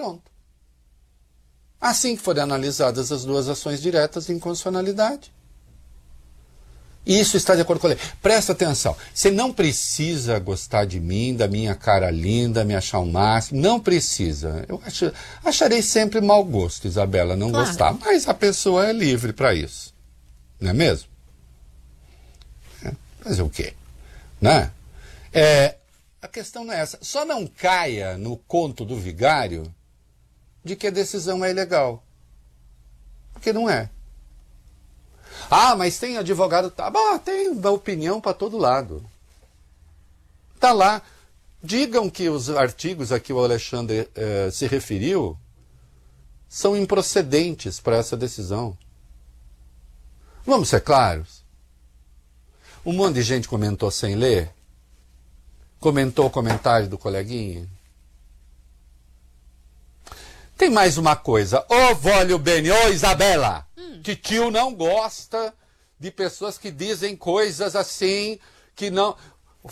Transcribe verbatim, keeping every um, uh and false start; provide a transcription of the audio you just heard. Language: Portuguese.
Pronto. Assim que forem analisadas as duas ações diretas de inconstitucionalidade. E isso está de acordo com a lei. Presta atenção. Você não precisa gostar de mim, da minha cara linda, me achar um máximo. Não precisa. Eu ach, acharei sempre mau gosto, Isabela, não claro. gostar. Mas a pessoa é livre para isso. Não é mesmo? É, fazer o quê? Né? É, a questão não é essa. Só não caia no conto do vigário de que a decisão é ilegal. Porque não é. Ah, mas tem advogado... Tá, bah, tem opinião para todo lado. Está lá. Digam que os artigos a que o Alexandre eh, se referiu são improcedentes para essa decisão. Vamos ser claros. Um monte de gente comentou sem ler. Comentou o comentário do coleguinha. Tem mais uma coisa. Ô, Vólio Bene, ô, Isabela. Hum. Titio não gosta de pessoas que dizem coisas assim, que não...